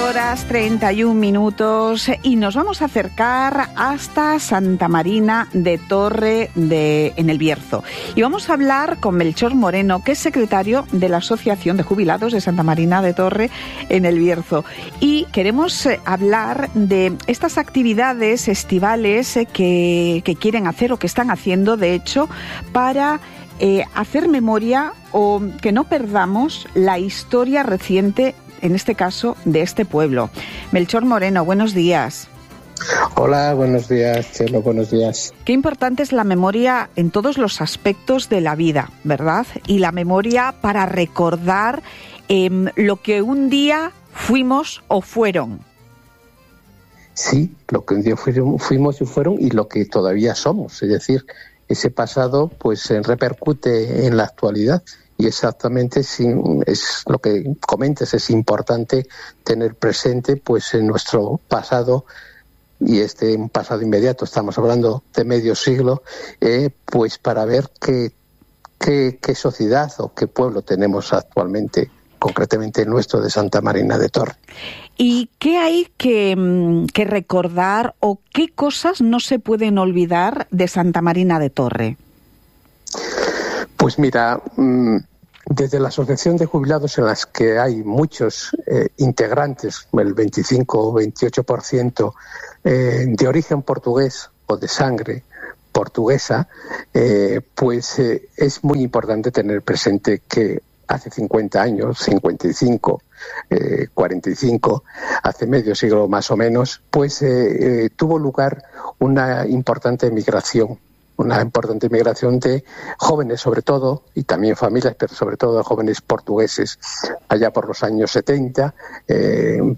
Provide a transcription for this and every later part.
11:31 y nos vamos a acercar hasta Santa Marina de Torre en el Bierzo. Y vamos a hablar con Melchor Moreno, que es secretario de la Asociación de Jubilados de Santa Marina de Torre en el Bierzo. Y queremos hablar de estas actividades estivales que quieren hacer o que están haciendo, de hecho, para hacer memoria o que no perdamos la historia reciente, en este caso, de este pueblo. Melchor Moreno, buenos días. Hola, buenos días, Chelo, buenos días. Qué importante es la memoria en todos los aspectos de la vida, ¿verdad? Y la memoria para recordar lo que un día fuimos o fueron. Sí, lo que un día fuimos y fueron y lo que todavía somos, es decir, ese pasado pues repercute en la actualidad y exactamente es lo que comentas, es importante tener presente pues en nuestro pasado y un pasado inmediato, estamos hablando de medio siglo, pues para ver qué sociedad o qué pueblo tenemos actualmente, concretamente el nuestro de Santa Marina de Torre. ¿Y qué hay que recordar o qué cosas no se pueden olvidar de Santa Marina de Torre? Pues mira, desde la Asociación de Jubilados, en las que hay muchos integrantes, el 25 o 28% de origen portugués o de sangre portuguesa, pues es muy importante tener presente que hace 50 años, 55, 45, hace medio siglo más o menos, pues tuvo lugar una importante migración de jóvenes sobre todo, y también familias, pero sobre todo de jóvenes portugueses, allá por los años 70, en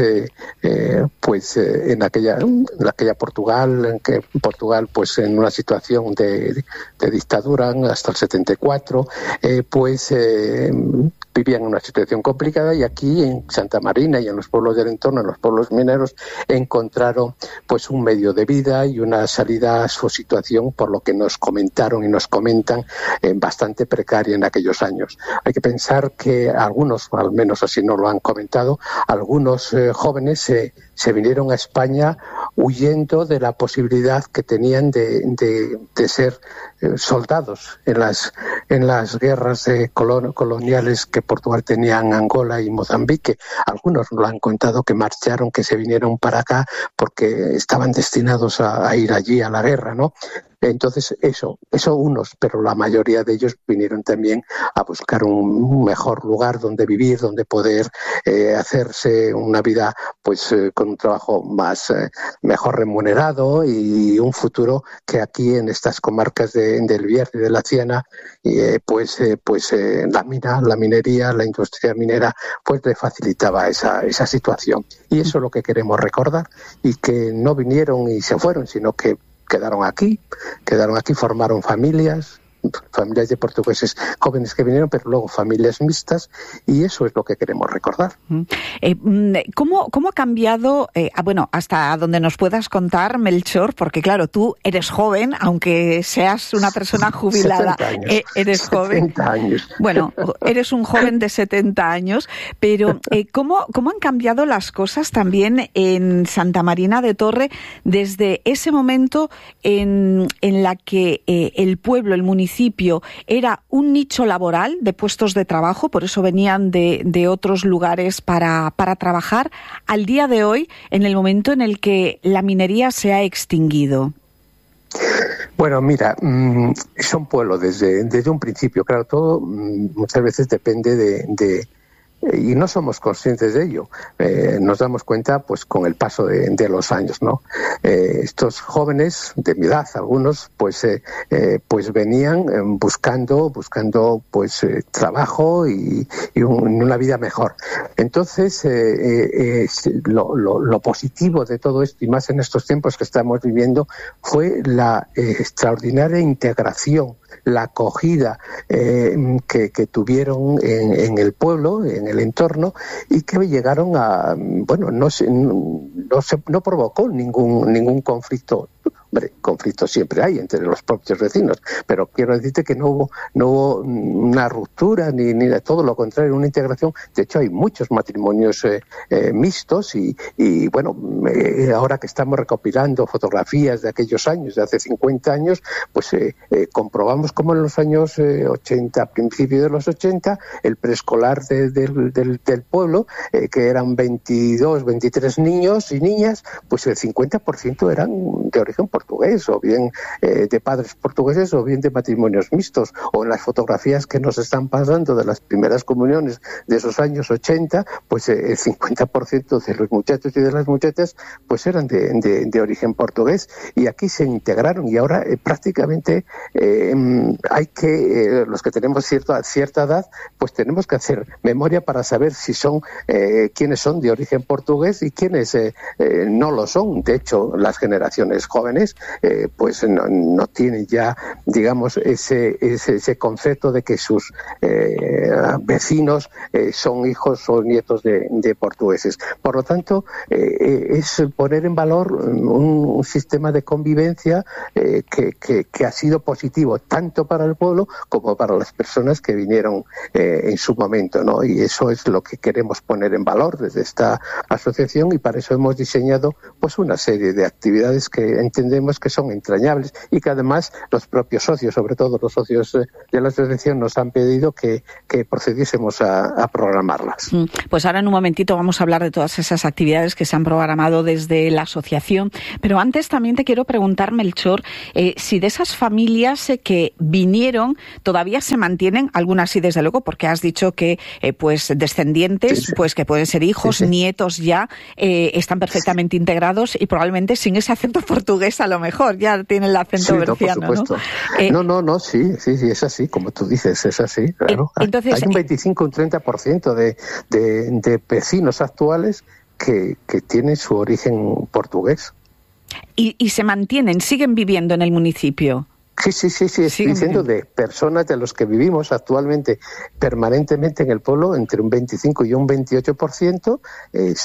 aquella Portugal, pues en una situación de dictadura hasta el 74, vivían en una situación complicada, y aquí en Santa Marina y en los pueblos del entorno, en los pueblos mineros, encontraron pues un medio de vida y una salida a su situación, por lo que nos comentaron y nos comentan, bastante precaria en aquellos años. Hay que pensar que algunos, al menos así nos lo han comentado, algunos jóvenes se vinieron a España huyendo de la posibilidad que tenían de ser soldados en las guerras coloniales que Portugal tenía en Angola y Mozambique. Algunos nos lo han contado, que marcharon, que se vinieron para acá porque estaban destinados a ir allí a la guerra, ¿no? Entonces eso unos, pero la mayoría de ellos vinieron también a buscar un mejor lugar donde vivir, donde poder hacerse una vida pues con un trabajo mejor remunerado y un futuro que aquí en estas comarcas del Bierzo y de la Siana, la minería, la industria minera, pues le facilitaba esa situación. Y eso es lo que queremos recordar, y que no vinieron y se fueron, sino que quedaron aquí, formaron familias de portugueses jóvenes que vinieron, pero luego familias mixtas, y eso es lo que queremos recordar. ¿Cómo ha cambiado, hasta donde nos puedas contar, Melchor? Porque claro, tú eres joven, aunque seas una persona jubilada, 70 años. Eres joven. 70 años. Bueno, eres un joven de 70 años, pero ¿cómo han cambiado las cosas también en Santa Marina de Torre desde ese momento en la que el pueblo, el municipio, era un nicho laboral de puestos de trabajo, por eso venían de otros lugares para trabajar, al día de hoy, en el momento en el que la minería se ha extinguido? Bueno, mira, son pueblos desde un principio. Claro, todo muchas veces depende y no somos conscientes de ello. Nos damos cuenta pues con el paso de los años, ¿no? Estos jóvenes de mi edad, algunos pues venían buscando pues trabajo y una vida mejor. Entonces lo positivo de todo esto, y más en estos tiempos que estamos viviendo, fue la extraordinaria integración, la acogida que tuvieron en el pueblo, en el entorno, y que llegaron a, no provocó ningún conflicto Hombre, conflictos siempre hay entre los propios vecinos, pero quiero decirte que no hubo una ruptura ni de todo lo contrario, una integración. De hecho, hay muchos matrimonios mixtos y bueno, ahora que estamos recopilando fotografías de aquellos años, de hace 50 años, pues comprobamos cómo en los años 80, a principios de los 80, el preescolar del pueblo, que eran 22, 23 niños y niñas, pues el 50% eran de origen portugués, o bien de padres portugueses, o bien de matrimonios mixtos. O en las fotografías que nos están pasando de las primeras comuniones de esos años 80, pues el 50% de los muchachos y de las muchachas pues eran de origen portugués, y aquí se integraron, y ahora prácticamente hay que, los que tenemos cierta edad, pues tenemos que hacer memoria para saber si son quiénes son de origen portugués y quiénes no lo son. De hecho, las generaciones jóvenes pues no tienen ya, digamos, ese concepto de que sus vecinos son hijos o nietos de portugueses. Por lo tanto, es poner en valor un sistema de convivencia que ha sido positivo tanto para el pueblo como para las personas que vinieron en su momento, ¿no? Y eso es lo que queremos poner en valor desde esta asociación, y para eso hemos diseñado pues una serie de actividades que entendemos que son entrañables y que además los propios socios, sobre todo los socios de la asociación, nos han pedido que procediésemos a programarlas. Pues ahora en un momentito vamos a hablar de todas esas actividades que se han programado desde la asociación, pero antes también te quiero preguntar, Melchor, si de esas familias que vinieron todavía se mantienen, algunas sí desde luego, porque has dicho que pues descendientes, sí. Pues que pueden ser hijos, sí. Nietos ya, están perfectamente integrados y probablemente sin ese acento portugués a lo mejor, ya tienen el acento berciano, por supuesto. ¿no? Sí, es así, como tú dices, es así, claro. Entonces, hay un 25, un 30% de vecinos actuales que tienen su origen portugués. Y se mantienen, siguen viviendo en el municipio. Sí, estoy diciendo de personas de los que vivimos actualmente permanentemente en el pueblo, entre un 25 y un 28%